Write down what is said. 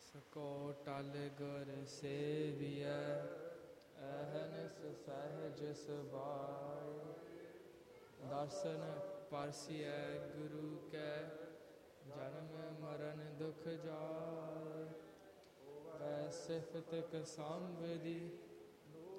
ਸਕੋ ਟਲ ਗੁਰ ਸੇਵੀਐ, ਅਹਨਿਸ ਸਹਿਜ ਸੁਭਾਏ। ਦਰਸ਼ਨ ਪਰਸੀਐ ਗੁਰੂ ਕੈ, ਜਨਮ ਮਰਨ ਦੁਖ ਜਾਏ। ਪੈ ਸਿਫਤ ਕਸੰਭ ਦੀ,